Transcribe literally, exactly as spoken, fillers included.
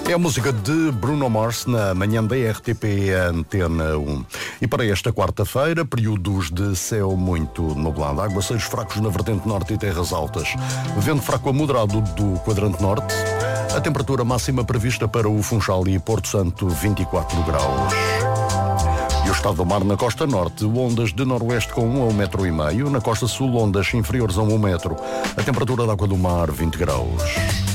É a música de Bruno Mars na manhã da R T P Antena um. E para esta quarta-feira, períodos de céu muito nublado, aguaceiros fracos na vertente norte e terras altas, vento fraco a moderado do quadrante norte, a temperatura máxima prevista para o Funchal e Porto Santo vinte e quatro graus. E o estado do mar na costa norte, ondas de noroeste com um a um metro e meio, na costa sul ondas inferiores a um metro, a temperatura da água do mar vinte graus.